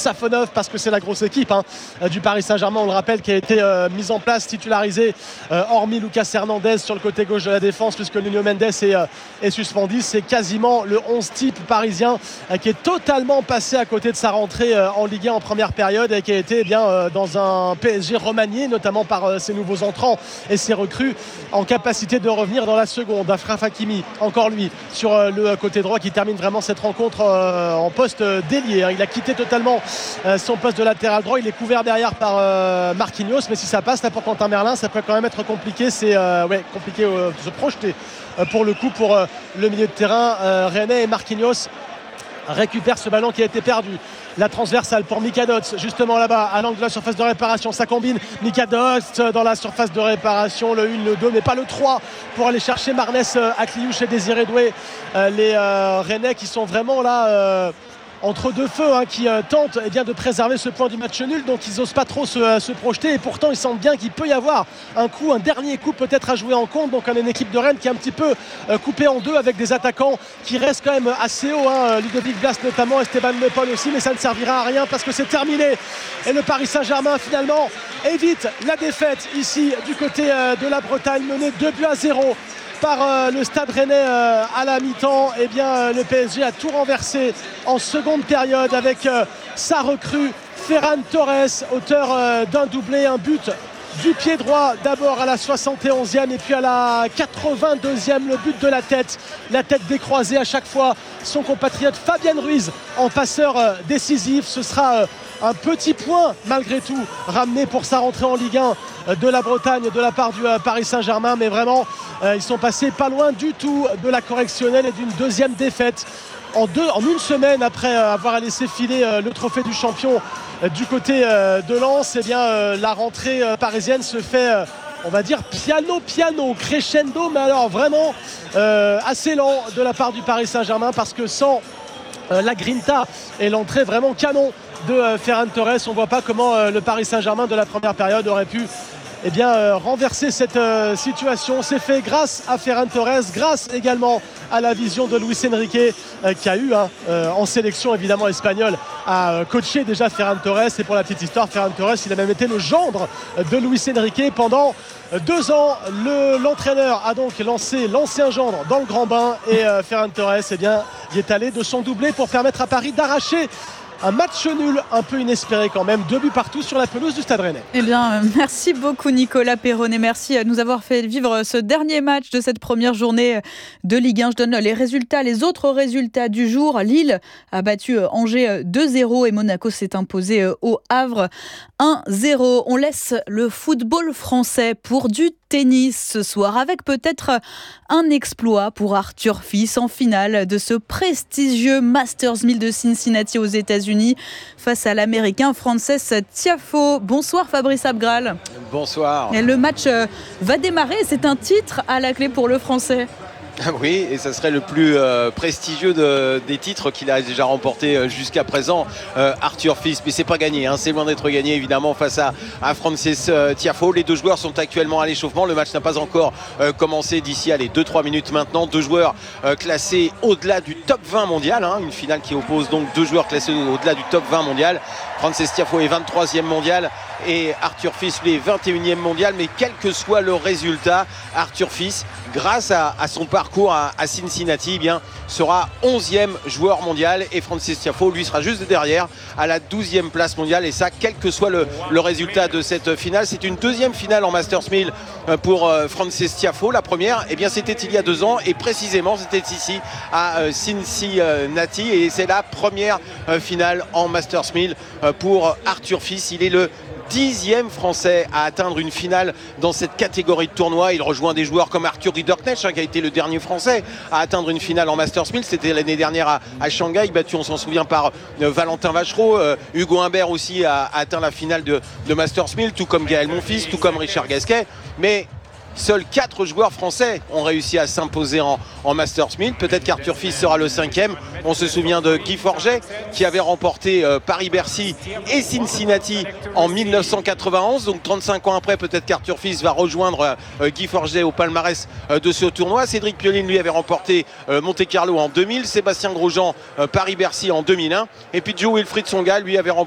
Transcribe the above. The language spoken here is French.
Safonov, parce que c'est la grosse équipe du Paris Saint-Germain, on le rappelle, qui a été mise en place, titularisée, hormis Lucas Hernandez sur le côté gauche de la défense, puisque Nuno Mendes est suspendu. C'est quasiment le 11 type parisien qui est totalement passé à côté de sa rentrée en Ligue 1 en première période et qui a été dans un PSG remanié, notamment par ses nouveaux entrants et ses recrues, en capacité de revenir dans la seconde. Achraf Hakimi, encore lui, sur le côté droit, qui termine vraiment cette rencontre en poste d'ailier. Il a quitté totalement son poste de latéral droit. Il est couvert derrière par Marquinhos, mais si ça passe là pour Quentin Merlin, ça peut quand même être compliqué. C'est compliqué de se projeter pour le coup pour le milieu de terrain rennais. Et Marquinhos récupère ce ballon qui a été perdu. La transversale pour Mika Dotz, justement là-bas à l'angle de la surface de réparation, ça combine. Mika Dotz dans la surface de réparation, le 1, le 2 mais pas le 3 pour aller chercher Marnès Akliouche et Désiré Doué, les Rennais qui sont vraiment là entre deux feux, qui tentent de préserver ce point du match nul, donc ils n'osent pas trop se projeter, et pourtant ils sentent bien qu'il peut y avoir un dernier coup peut-être à jouer en compte. Donc on a une équipe de Rennes qui est un petit peu coupée en deux, avec des attaquants qui restent quand même assez hauts, Ludovic Blas notamment, Esteban Le Paul aussi, mais ça ne servira à rien parce que c'est terminé, et le Paris Saint-Germain finalement évite la défaite ici du côté de la Bretagne, mené 2-0 par le Stade Rennais à la mi-temps. Le PSG a tout renversé en seconde période avec sa recrue Ferran Torres, auteur d'un doublé, un but du pied droit d'abord à la 71e et puis à la 82e, le but de la tête décroisée à chaque fois. Son compatriote Fabien Ruiz en passeur décisif. Ce sera un petit point malgré tout ramené pour sa rentrée en Ligue 1 de la Bretagne de la part du Paris Saint-Germain, mais vraiment ils sont passés pas loin du tout de la correctionnelle et d'une deuxième défaite en une semaine après avoir laissé filer le trophée du champion du côté de Lens. La rentrée parisienne se fait on va dire piano crescendo, mais alors vraiment assez lent de la part du Paris Saint-Germain, parce que sans la grinta et l'entrée vraiment canon de Ferran Torres, on ne voit pas comment le Paris Saint-Germain de la première période aurait pu renverser cette situation. C'est fait grâce à Ferran Torres, grâce également à la vision de Luis Enrique, qui a eu en sélection évidemment espagnole à coacher déjà Ferran Torres. Et pour la petite histoire, Ferran Torres, il a même été le gendre de Luis Enrique pendant 2 ans. L'entraîneur a donc lancé l'ancien gendre dans le grand bain, et Ferran Torres y est allé de son doublé pour permettre à Paris d'arracher un match nul un peu inespéré quand même, 2 buts partout sur la pelouse du Stade Rennais. Merci beaucoup Nicolas Perronnet, merci de nous avoir fait vivre ce dernier match de cette première journée de Ligue 1. Je donne les autres résultats du jour. Lille a battu Angers 2-0 et Monaco s'est imposé au Havre 1-0. On laisse le football français pour du tennis ce soir, avec peut-être un exploit pour Arthur Fils en finale de ce prestigieux Masters 1000 de Cincinnati aux États-Unis face à l'Américain Frances Tiafoe. Bonsoir Fabrice Abgral. Bonsoir. Et le match va démarrer, c'est un titre à la clé pour le Français. Oui, et ça serait le plus prestigieux des titres qu'il a déjà remporté jusqu'à présent, Arthur Fils. Mais c'est pas gagné, c'est loin d'être gagné évidemment face à Frances Tiafoe. Les deux joueurs sont actuellement à l'échauffement. Le match n'a pas encore commencé d'ici 2-3 minutes maintenant. Deux joueurs classés au-delà du top 20 mondial. Une finale qui oppose donc deux joueurs classés au-delà du top 20 mondial. Frances Tiafoe est 23e mondial et Arthur Fils lui est 21e mondial. Mais quel que soit le résultat, Arthur Fils, grâce à son parcours à Cincinnati, sera 11e joueur mondial, et Frances Tiafoe lui sera juste derrière à la 12e place mondiale, et ça quel que soit le résultat de cette finale. C'est une deuxième finale en Masters 1000 pour Frances Tiafoe. La première c'était il y a 2 ans, et précisément c'était ici à Cincinnati, et c'est la première finale en Masters 1000 pour Arthur Fils. Il est le 10e Français à atteindre une finale dans cette catégorie de tournoi. Il rejoint des joueurs comme Arthur Ridderknecht, qui a été le dernier Français à atteindre une finale en Masters 1000. C'était l'année dernière à Shanghai, battu, on s'en souvient, par Valentin Vachereau. Hugo Humbert aussi a atteint la finale de Masters 1000, tout comme Gaël Monfils, tout comme Richard Gasquet. Mais seuls 4 joueurs français ont réussi à s'imposer en Masters 1000. Peut-être qu'Arthur Fils sera le 5e. On se souvient de Guy Forget, qui avait remporté Paris-Bercy et Cincinnati en 1991. Donc 35 ans après, peut-être qu'Arthur Fils va rejoindre Guy Forget au palmarès de ce tournoi. Cédric Pioline, lui, avait remporté Monte-Carlo en 2000. Sébastien Grosjean, Paris-Bercy en 2001. Et puis Joe Wilfried Tsonga, lui, avait remporté